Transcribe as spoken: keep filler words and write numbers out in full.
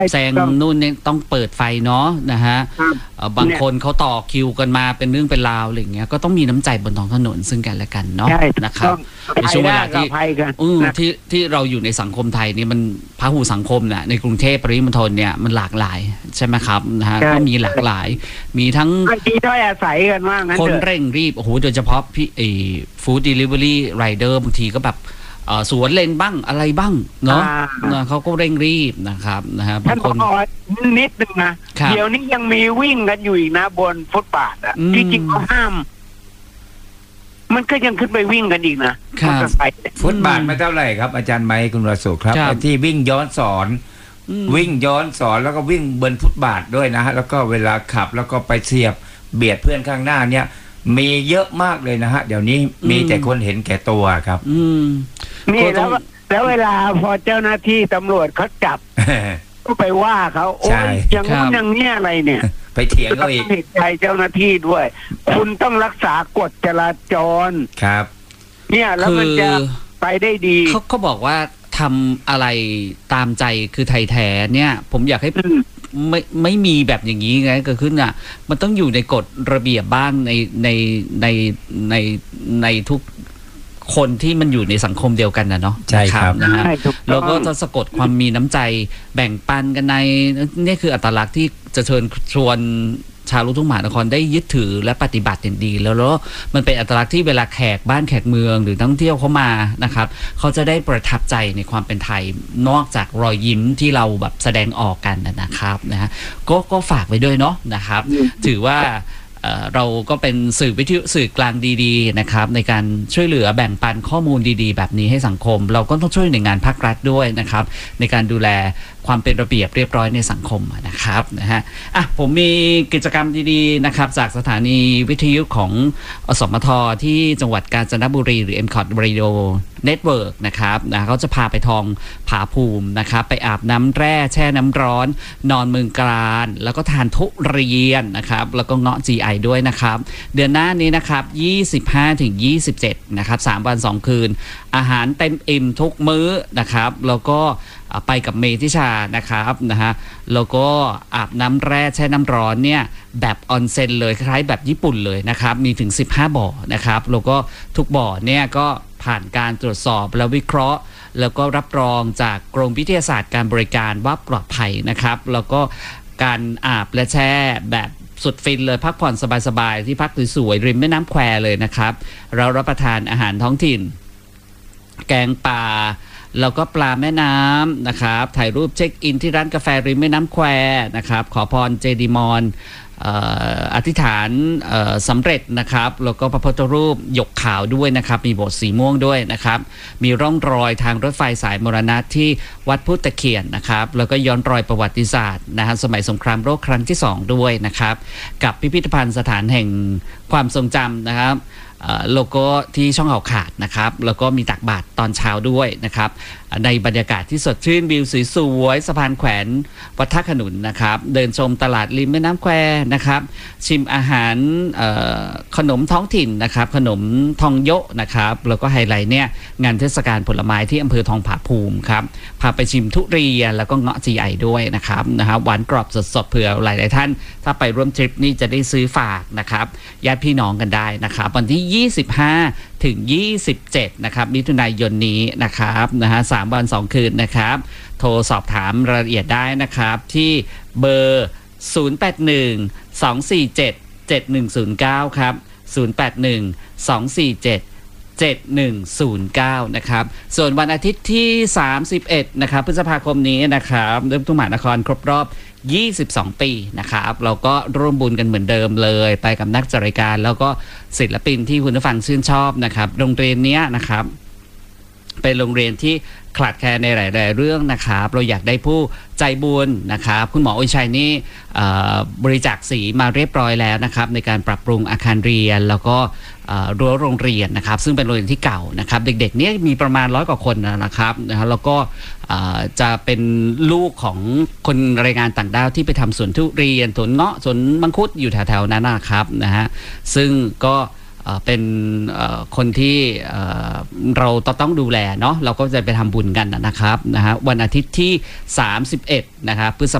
แซงนู่นเนี่ยต้องเปิดไฟเนาะนะฮะบางคนเขาต่อคิวกันมาเป็นเรื่องเป็นราวอะไรอย่างเงี้ยก็ต้องมีน้ำใจบนท้องถนนซึ่งกันและกันเนาะนะครับในช่วงเวลาที่ที่ที่เราอยู่ในสังคมไทยนี่มันพหุสังคมเนี่ยในกรุงเทพปริมณฑลเนี่ยมันหลากหลายใช่ไหมครับนะฮะก็มีหลากหลายมีทั้งที่ด้อยอาศัยกันว่างั้นคนเร่งรีบโอ้โหโดยเฉพาะพี่ไอ้ฟู้ดเดลิเวอรี่ไรเดอร์บางทีก็แบบสวนเลนบ้างอะไรบ้างเนาะเขาก็เร่งรีบนะครับนะฮะท่านบอกนิดนึงนะเดี๋ยวนี้ยังมีวิ่งกันอยู่อีกนะบนฟุตบาทอ่ะที่จริงเขาห้ามมันก็ยังขึ้นไปวิ่งกันอีกนะฟุตบาทไม่เท่าไหร่ครับอาจารย์ไมค์คุณวสุครับที่วิ่งย้อนสอนวิ่งย้อนสอนแล้วก็วิ่งบนฟุตบาทด้วยนะฮะแล้วก็เวลาขับแล้วก็ไปเสียบเบียดเพื่อนข้างหน้าเนี่ยมีเยอะมากเลยนะฮะเดี๋ยวนี้มีแต่คนเห็นแก่ตัวครับอืมนี่แล้วแล้วเวลาพอเจ้าหน้าที่ตำรวจเขาจับก็ไปว่าเขาโอ้ยอย่างนู้นอย่างนี้อะไรเนี่ยไปเถียงเขาอีกเห็นใจเจ้าหน้าที่ด้วยคุณต้องรักษากฎจราจรครับเนี่ยแล้วมันจะไปได้ดีเขาเขาบอกว่าทำอะไรตามใจคือไทยแท้เนี่ยผมอยากให้ไม่ไม่มีแบบอย่างนี้ไงเกิดขึ้นอ่ะมันต้องอยู่ในกฎระเบียบบ้างในในในในในทุกคนที่มันอยู่ในสังคมเดียวกันนะเนาะใช่ครับนะฮะแล้วก็จะสะกดความมีน้ำใจแบ่งปันกันในนี่คืออัตลักษณ์ที่จะเชิญชวนชาวลูกทุ่งมหานครได้ยึดถือและปฏิบัติอย่างดีแล้วแล้วมันเป็นอัตลักษณ์ที่เวลาแขกบ้านแขกเมืองหรือนักท่องเที่ยวเข้ามานะครับเขาจะได้ประทับใจในความเป็นไทยนอกจากรอยยิ้มที่เราแบบแสดงออกกันนะครับนะฮะก็ก็ฝากไว้ด้วยเนาะนะครับถือว่าเราก็เป็นสื่อวิทยุสื่อกลางดีๆนะครับในการช่วยเหลือแบ่งปันข้อมูลดีๆแบบนี้ให้สังคมเราก็ต้องช่วยหน่วยงานภาครัฐด้วยนะครับในการดูแลความเป็นระเบียบเรียบร้อยในสังคมนะครับนะฮะอ่ะผมมีกิจกรรมดีๆนะครับจากสถานีวิทยุของอสมทที่จังหวัดกาญจนบุรีหรือ เอ็ม คอท Radio Network นะครับนะเขาจะพาไปทองผาภูมินะครับไปอาบน้ำแร่แช่น้ำร้อนนอนเมืองกาญแล้วก็ทานทุเรียนนะครับแล้วก็เงาะ จี ไอ ด้วยนะครับเดือนหน้านี้นะครับ ยี่สิบห้าถึงยี่สิบเจ็ด นะครับสามวันสองคืนอาหารเต็มอิ่มทุกมื้อนะครับแล้วก็ไปกับเมธิชานะครับนะฮะแล้วก็อาบน้ำแร่แช่น้ำร้อนเนี่ยแบบออนเซ็นเลยคล้ายแบบญี่ปุ่นเลยนะครับมีถึงสิบห้าบ่อนะครับแล้วก็ทุกบ่อเนี่ยก็ผ่านการตรวจสอบและวิเคราะห์แล้วก็รับรองจากกรมวิทยาศาสตร์การบริการว่าปลอดภัยนะครับแล้วก็การอาบและแช่แบบสุดฟินเลยพักผ่อนสบายๆที่พักสวยๆริมแม่น้ำแควเลยนะครับเรารับประทานอาหารท้องถิ่นแกงป่าแล้วก็ปลาแม่น้ำนะครับถ่ายรูปเช็คอินที่ร้านกาแฟริมแม่น้ำแควนะครับขอพรเจดีมอนอธิษฐานสำเร็จนะครับแล้วก็พระพุทธรูปหยกขาวด้วยนะครับมีโบสถ์สีม่วงด้วยนะครับมีร่องรอยทางรถไฟสายมรณะที่วัดพุทธตะเคียนนะครับแล้วก็ย้อนรอยประวัติศาสตร์นะฮะสมัยสงครามโลกครั้งที่สองด้วยนะครับกับพิพิธภัณฑ์สถานแห่งความทรงจำนะครับโลโก้ที่ช่องเขาขาดนะครับแล้วก็มีตักบาตรตอนเช้าด้วยนะครับในบรรยากาศที่สดชื่นวิวสวยๆสะพานแขวนวัดท่าขนุนนะครับเดินชมตลาดริมแม่น้ำแควนะครับชิมอาหารขนมท้องถิ่นนะครับขนมทองโยะนะครับแล้วก็ไฮไลท์เนี่ยงานเทศกาลผลไม้ที่อำเภอทองผาภูมิครับพาไปชิมทุเรียนแล้วก็เงาะ จี ไอ ด้วยนะครับนะครับหวานกรอบสดๆเผื่อหลายๆท่านถ้าไปร่วมทริปนี้จะได้ซื้อฝากนะครับญาติพี่น้องกันได้นะครับวันที่ยี่สิบห้าถึงยี่สิบเจ็ดนะครับมิถุนายนนี้นะครับนะฮะสามวันสองคืนนะครับโทรสอบถามรายละเอียดได้นะครับที่เบอร์ศูนย์ แปด หนึ่ง สอง สี่ เจ็ด เจ็ด หนึ่ง ศูนย์ เก้าครับศูนย์ แปด หนึ่ง สอง สี่ เจ็ด เจ็ด หนึ่ง ศูนย์ เก้านะครับส่วนวันอาทิตย์ที่สามสิบเอ็ดนะครับพฤษภาคมนี้นะครับลูกทุ่งมหานครครบรอบยี่สิบสองปีนะครับเราก็ร่วมบุญกันเหมือนเดิมเลยไปกับนักจัดรายการแล้วก็ศิลปินที่คุณผู้ฟังชื่นชอบนะครับโรงเรียนนี้นะครับเป็นโรงเรียนที่ขลาดแคลนในหลายๆเรื่องนะครับเราอยากได้ผู้ใจบุญนะครับคุณหมออุชัยนี่บริจาคสีมาเรียบร้อยแล้วนะครับในการปรับปรุงอาคารเรียนแล้วก็รั้วโรงเรียนนะครับซึ่งเป็นโรงเรียนที่เก่านะครับเด็กๆเนี่ยมีประมาณร้อยกว่าคนนะครับนะแล้วก็จะเป็นลูกของคนแรงงานต่างด้าวที่ไปทำสวนทุเรียนสวนเงาะสวนมังคุดอยู่แถวๆนั้นนะครับนะฮะซึ่งก็เป็นคนที่เราต้องดูแลเนาะเราก็จะไปทำบุญกันนะครับนะฮะวันอาทิตย์ที่สามสิบเอ็ดนะครับพฤษ